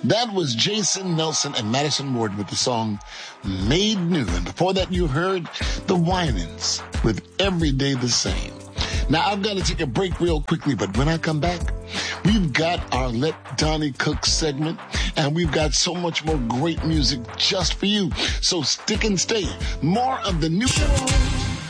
That was Jason Nelson and Madison Ward with the song Made New. And before that, you heard the Winans with Every Day the Same. Now, I've got to take a break real quickly, but when I come back, we've got our Let Donnie Cook segment, and we've got so much more great music just for you. So stick and stay. More of the new...